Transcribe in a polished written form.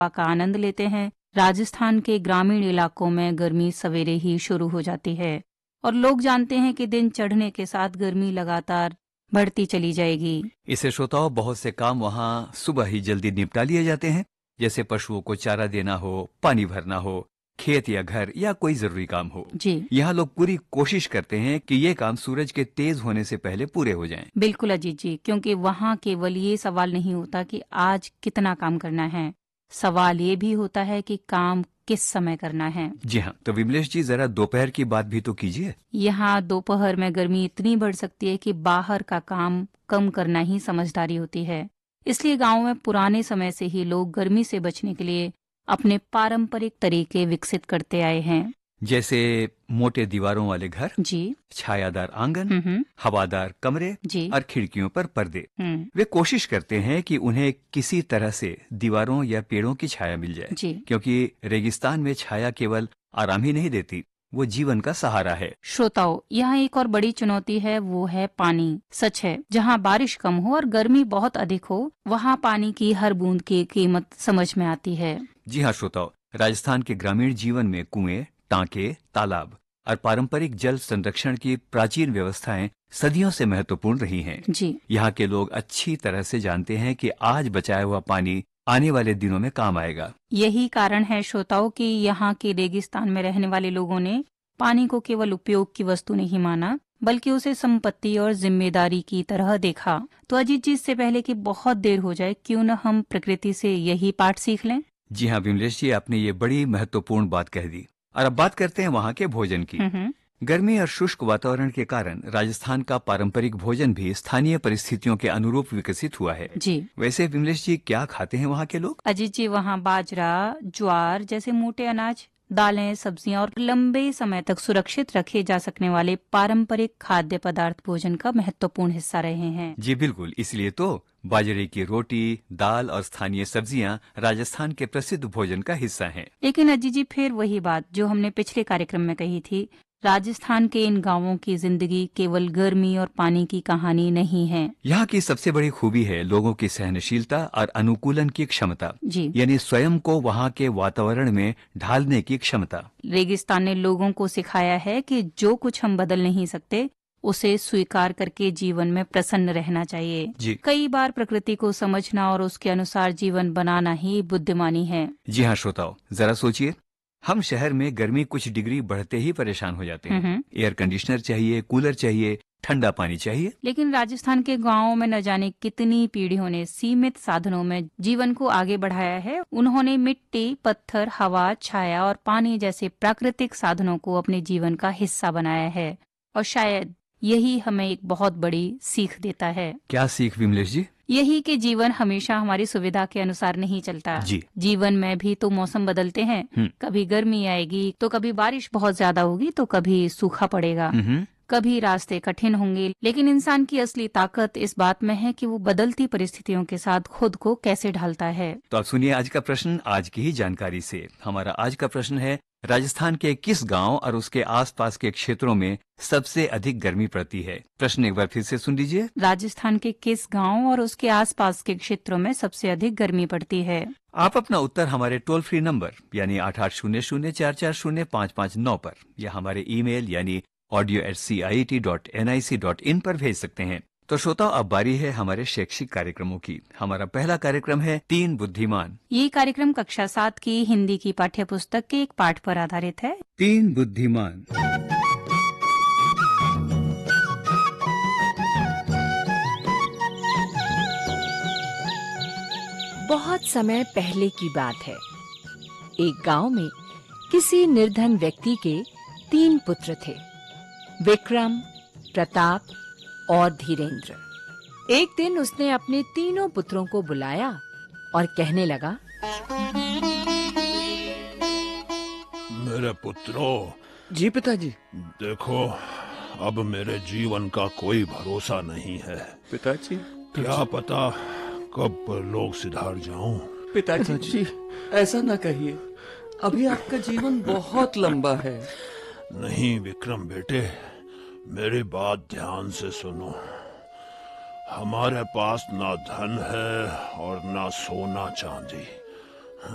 का आनंद लेते हैं। राजस्थान के ग्रामीण इलाकों में गर्मी सवेरे ही शुरू हो जाती है और लोग जानते हैं कि दिन चढ़ने के साथ गर्मी लगातार बढ़ती चली जाएगी। इसे श्रोताओं, बहुत से काम वहाँ सुबह ही जल्दी निपटा लिए जाते हैं, जैसे पशुओं को चारा देना हो, पानी भरना हो, खेत या घर या कोई जरूरी काम हो। जी, यहाँ लोग पूरी कोशिश करते हैं कि ये काम सूरज के तेज होने से पहले पूरे हो जाएं। बिल्कुल अजीत जी, क्योंकि वहाँ केवल ये सवाल नहीं होता कि आज कितना काम करना है, सवाल ये भी होता है कि काम किस समय करना है। जी हाँ, तो विमलेश जी, जरा दोपहर की बात भी तो कीजिए। यहाँ दोपहर में गर्मी इतनी बढ़ सकती है कि बाहर का काम कम करना ही समझदारी होती है। इसलिए गांव में पुराने समय से ही लोग गर्मी से बचने के लिए अपने पारंपरिक तरीके विकसित करते आए हैं। जैसे मोटे दीवारों वाले घर, जी, छायादार आंगन, हवादार कमरे जी, और खिड़कियों पर पर्दे। वे कोशिश करते हैं कि उन्हें किसी तरह से दीवारों या पेड़ों की छाया मिल जाए, जी। क्योंकि रेगिस्तान में छाया केवल आराम ही नहीं देती, वो जीवन का सहारा है। श्रोताओं, यहाँ एक और बड़ी चुनौती है, वो है पानी। सच है, जहाँ बारिश कम हो और गर्मी बहुत अधिक हो, वहाँ पानी की हर बूंद की कीमत समझ में आती है। जी हाँ श्रोताओं, राजस्थान के ग्रामीण जीवन में कुएं, टांके, तालाब और पारंपरिक जल संरक्षण की प्राचीन व्यवस्थाएं सदियों से महत्वपूर्ण रही हैं। जी, यहाँ के लोग अच्छी तरह से जानते हैं कि आज बचाया हुआ पानी आने वाले दिनों में काम आएगा। यही कारण है श्रोताओं कि यहाँ के रेगिस्तान में रहने वाले लोगों ने पानी को केवल उपयोग की वस्तु नहीं माना, बल्कि उसे संपत्ति और जिम्मेदारी की तरह देखा। तो अजीत जी, इससे पहले कि बहुत देर हो जाए, क्यों न हम प्रकृति से यही पाठ सीख लें। जी हाँ विमलेश जी, आपने ये बड़ी महत्वपूर्ण बात कह दी। और अब बात करते हैं वहाँ के भोजन की। गर्मी और शुष्क वातावरण के कारण राजस्थान का पारंपरिक भोजन भी स्थानीय परिस्थितियों के अनुरूप विकसित हुआ है। जी, वैसे विमलेश जी, क्या खाते हैं वहाँ के लोग? अजीत जी, वहाँ बाजरा, ज्वार जैसे मोटे अनाज, दालें, सब्जियां और लंबे समय तक सुरक्षित रखे जा सकने वाले पारंपरिक खाद्य पदार्थ भोजन का महत्वपूर्ण हिस्सा रहे हैं। जी बिल्कुल, इसलिए तो बाजरे की रोटी, दाल और स्थानीय सब्जियां राजस्थान के प्रसिद्ध भोजन का हिस्सा हैं। लेकिन अजीत जी, फिर वही बात जो हमने पिछले कार्यक्रम में कही थी, राजस्थान के इन गांवों की जिंदगी केवल गर्मी और पानी की कहानी नहीं है। यहाँ की सबसे बड़ी खूबी है लोगों की सहनशीलता और अनुकूलन की क्षमता। जी, यानी स्वयं को वहाँ के वातावरण में ढालने की क्षमता। रेगिस्तान ने लोगों को सिखाया है कि जो कुछ हम बदल नहीं सकते, उसे स्वीकार करके जीवन में प्रसन्न रहना चाहिए। जी, कई बार प्रकृति को समझना और उसके अनुसार जीवन बनाना ही बुद्धिमानी है। जी हाँ श्रोताओं, जरा सोचिए, हम शहर में गर्मी कुछ डिग्री बढ़ते ही परेशान हो जाते हैं। एयर कंडीशनर चाहिए, कूलर चाहिए, ठंडा पानी चाहिए। लेकिन राजस्थान के गांवों में न जाने कितनी पीढ़ियों ने सीमित साधनों में जीवन को आगे बढ़ाया है। उन्होंने मिट्टी, पत्थर, हवा, छाया और पानी जैसे प्राकृतिक साधनों को अपने जीवन का हिस्सा बनाया है, और शायद यही हमें एक बहुत बड़ी सीख देता है। क्या सीख विमलेश जी? यही कि जीवन हमेशा हमारी सुविधा के अनुसार नहीं चलता। जी, जीवन में भी तो मौसम बदलते हैं। कभी गर्मी आएगी तो कभी बारिश बहुत ज्यादा होगी, तो कभी सूखा पड़ेगा, कभी रास्ते कठिन होंगे। लेकिन इंसान की असली ताकत इस बात में है कि वो बदलती परिस्थितियों के साथ खुद को कैसे ढालता है। तो आप सुनिए आज का प्रश्न आज की ही जानकारी से। हमारा आज का प्रश्न है, राजस्थान के किस गांव और उसके आसपास के क्षेत्रों में सबसे अधिक गर्मी पड़ती है? प्रश्न एक बार फिर से सुन लीजिए। राजस्थान के किस गांव और उसके आसपास के क्षेत्रों में सबसे अधिक गर्मी पड़ती है? आप अपना उत्तर हमारे टोल फ्री नंबर यानी 8800440559 पर या हमारे ईमेल यानी audio@cit.nic.in पर भेज सकते हैं। तो श्रोताओ, अब बारी है हमारे शैक्षिक कार्यक्रमों की। हमारा पहला कार्यक्रम है 3 बुद्धिमान। ये कार्यक्रम कक्षा 7 की हिंदी की पाठ्य पुस्तक के एक पाठ पर आधारित है। 3 बुद्धिमान। बहुत समय पहले की बात है। एक गांव में किसी निर्धन व्यक्ति के 3 पुत्र थे, विक्रम, प्रताप और धीरेन्द्र। एक दिन उसने अपने तीनों पुत्रों को बुलाया और कहने लगा, मेरे पुत्रों। जी पिताजी। देखो, अब मेरे जीवन का कोई भरोसा नहीं है। पिताजी, क्या पता कब लोग सिधार जाऊं। पिताजी, ऐसा ना कहिए, अभी आपका जीवन बहुत लंबा है। नहीं विक्रम बेटे, मेरी बात ध्यान से सुनो। हमारे पास ना धन है और ना सोना चांदी।